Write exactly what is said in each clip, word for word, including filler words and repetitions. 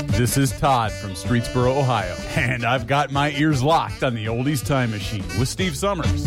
This is Todd from Streetsboro, Ohio, and I've got my ears locked on the Oldies Time Machine with Steve Summers.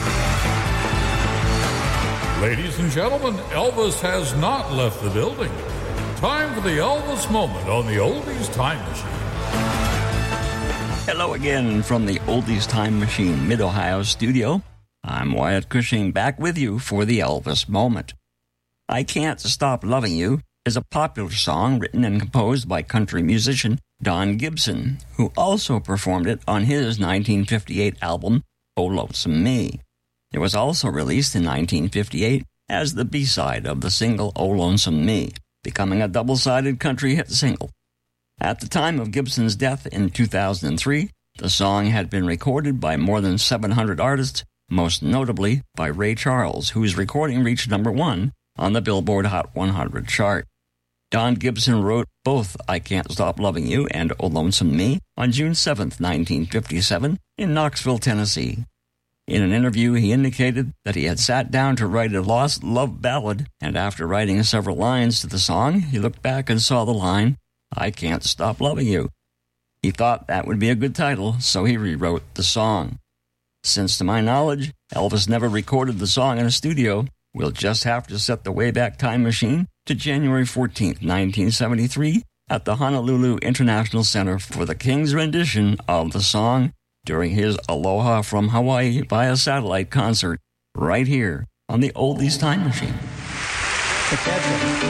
Ladies and gentlemen, Elvis has not left the building. Time for the Elvis Moment on the Oldies Time Machine. Hello again from the Oldies Time Machine Mid-Ohio studio. I'm Wyatt Cushing, back with you for the Elvis Moment. I Can't Stop Loving You is a popular song written and composed by country musician Don Gibson, who also performed it on his nineteen fifty-eight album, Oh Lonesome Me. It was also released in nineteen fifty-eight as the B-side of the single Oh Lonesome Me, becoming a double-sided country hit single. At the time of Gibson's death in two thousand three, the song had been recorded by more than seven hundred artists, most notably by Ray Charles, whose recording reached number one on the Billboard Hot one hundred chart. Don Gibson wrote both I Can't Stop Loving You and Oh Lonesome Me on June seventh, nineteen fifty-seven, in Knoxville, Tennessee. In an interview, he indicated that he had sat down to write a lost love ballad, and after writing several lines to the song, he looked back and saw the line, I Can't Stop Loving You. He thought that would be a good title, so he rewrote the song. Since, to my knowledge, Elvis never recorded the song in a studio, we'll just have to set the Wayback Time Machine to January fourteenth, nineteen seventy-three, at the Honolulu International Center for the King's rendition of the song during his Aloha from Hawaii via satellite concert right here on the Oldies Time Machine.